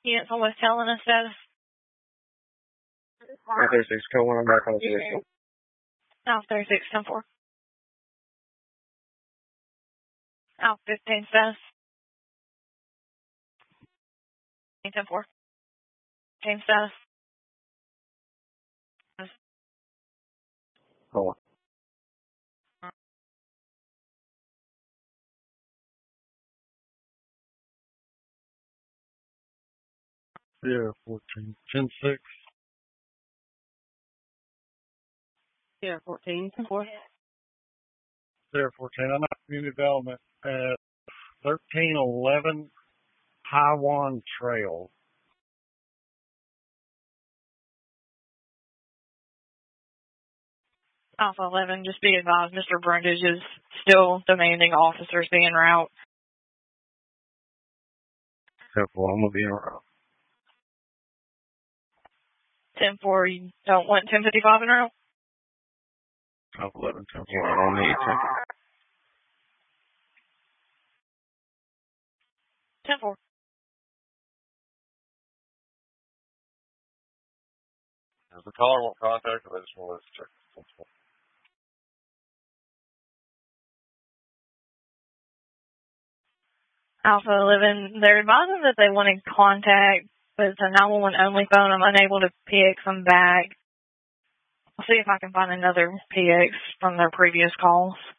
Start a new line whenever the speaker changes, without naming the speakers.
Units almost telling us status.
36, code 1, I'm back on the 6.
Alpha 36, 10-4. Alpha 15 status. 10-4. Team status.
Hold on.
Sierra 14, 10-6.
Sierra 14, 10-4.
Sierra 14, I'm not community development at 1311 Highwan Trail.
Alpha 11, just be advised, Mr. Brundage is still demanding officers be en route.
10-4, I'm going to be in route.
10-4, you don't want 1055 en route?
Alpha 11, 10-4, I don't need
10-4.
Does the caller want contact, or they just want to check?
Alpha 11, they're advising that they want to contact, but it's a 911 only phone. I'm unable to PX them back. I'll see if I can find another PX from their previous calls.